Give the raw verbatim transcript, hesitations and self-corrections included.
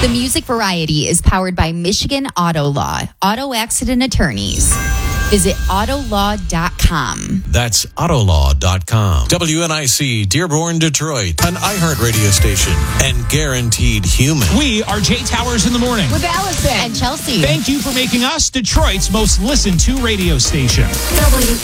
The Music Variety is powered by Michigan Auto Law, auto accident attorneys. Visit auto law dot com. That's auto law dot com. W N I C, Dearborn, Detroit, an iHeart radio station, and Guaranteed Human. We are Jay Towers in the morning. With Allison and Chelsea. Thank you for making us Detroit's most listened to radio station. W